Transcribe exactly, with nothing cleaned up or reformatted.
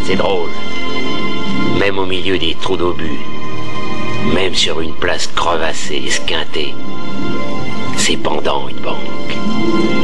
C'est drôle. Même au milieu des trous d'obus, même sur une place crevassée, esquintée, c'est pendant une banque.